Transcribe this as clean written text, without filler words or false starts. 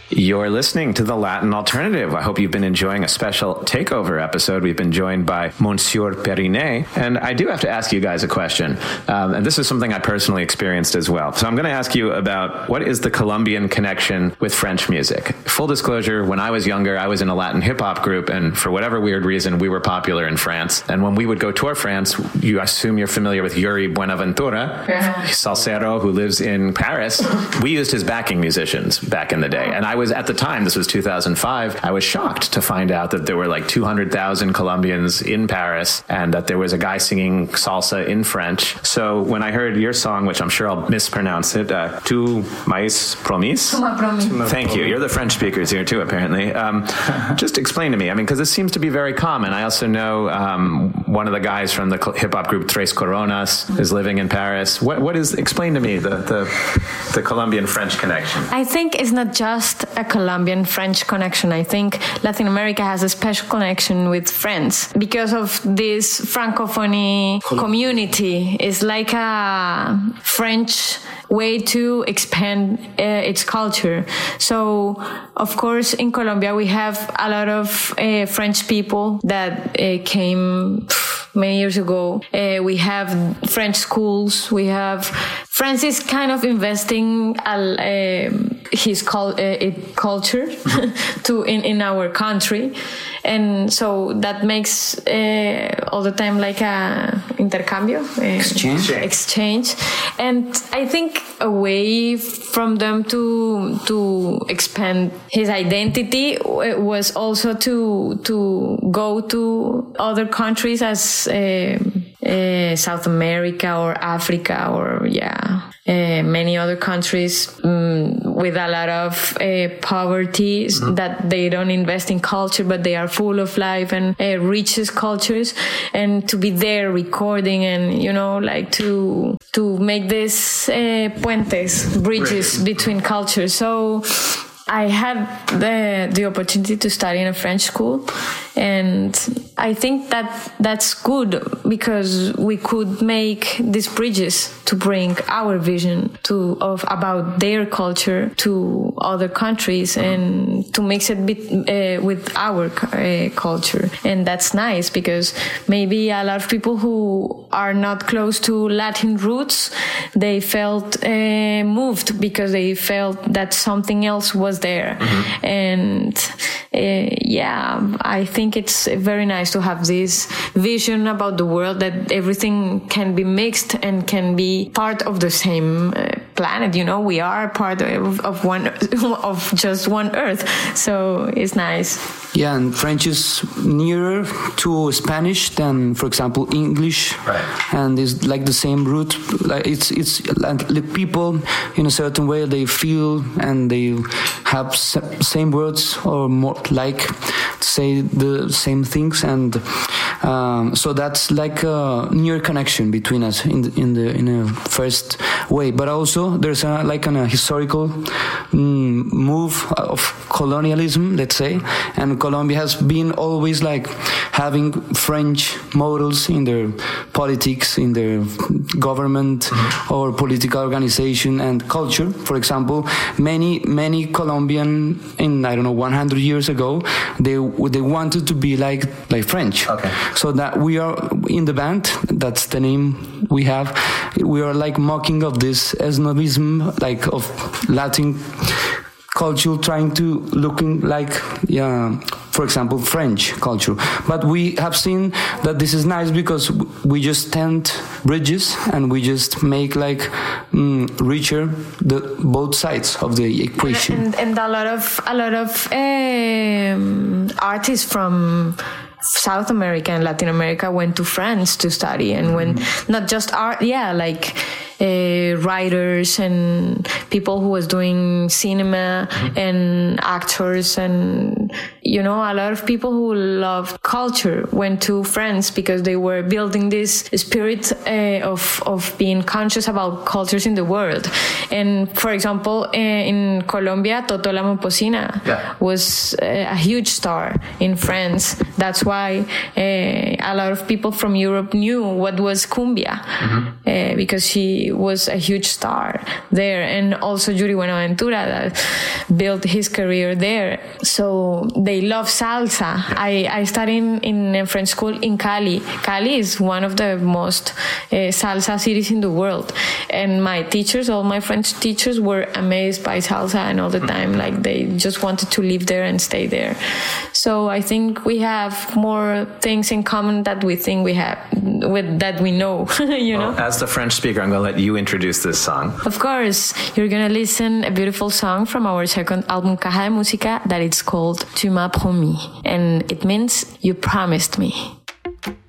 You're listening to The Latin Alternative. I hope you've been enjoying a special takeover episode. We've been joined by Monsieur Perinet, and I do have to ask you guys a question. And this is something I personally experienced as well. So I'm going to ask you about what is the Colombian connection with French music? Full disclosure, when I was younger, I was in a Latin hip-hop group, and for whatever weird reason, we were popular in France. And when we would go tour France, you assume you're familiar with Yuri Buenaventura, salsero who lives in Paris. We used his backing musicians back in the day. And I was, at the time, this was 2005, I was shocked to find out that there were like 200,000 Colombians in Paris and that there was a guy singing salsa in French. So when I heard your song, which I'm sure I'll mispronounce it, Tu m'as promis? Thank you. You're the French speakers here too, apparently. Just explain to me, I mean, because this seems to be very common. I also know one of the guys from the hip-hop group Tres Coronas is living in Paris. What is, explain to me the Colombian-French connection. I think it's not just a Colombian-French connection. I think Latin America has a special connection with France because of this Francophone community. It's like a French way to expand its culture. So, of course, in Colombia, we have a lot of French people that came many years ago. We have French schools. We have France is kind of investing his culture to in our country, and so that makes all the time like a intercambio, exchange, and I think a way from them to expand his identity was also to go to other countries as South America or Africa or many other countries with a lot of poverty that they don't invest in culture, but they are full of life and richest cultures, and to be there recording and like to make this bridges between cultures. So I had the opportunity to study in a French school, and I think that's good because we could make these bridges to bring our vision about their culture to other countries and to mix it with our culture. And that's nice because maybe a lot of people who are not close to Latin roots, they felt moved because they felt that something else was there. Mm-hmm. And I think it's very nice to have this vision about the world that everything can be mixed and can be part of the same planet. We are part of one of just one Earth, so it's nice. Yeah, and French is nearer to Spanish than, for example, English, right. And it's like the same root. Like it's like the people in a certain way they feel and they have same words or more like say the same things, and so that's like a near connection between us in a first way. But also there's a historical move of colonialism, let's say, and Colombia has been always like having French models in their politics, in their government or political organization and culture. For example, many Colombian in 100 years ago they wanted to be like French. Okay. So that we are in the band, that's the name we have. We are like mocking of this snobism, like of Latin culture, trying to looking like, for example, French culture. But we have seen that this is nice because we just tend bridges and we just make like richer the both sides of the equation. And a lot of artists from South America and Latin America went to France to study, and when not just art, writers and people who was doing cinema and actors and you know, a lot of people who love culture went to France because they were building this spirit of being conscious about cultures in the world. And for example, in Colombia, Toto La Momposina was a huge star in France. That's why a lot of people from Europe knew what was cumbia, because she was a huge star there. And also Yuri Buenaventura that built his career there. So they love salsa. I studied in a French school in Cali. Cali is one of the most salsa cities in the world. And my teachers, all my French teachers, were amazed by salsa, and all the time, like, they just wanted to live there and stay there. So I think we have more things in common that we think we have, that we know, you know? As the French speaker, I'm going to let you introduce this song. Of course, you're going to listen a beautiful song from our second album, Caja de Música, that it's called Tu m'as promis, and it means you promised me.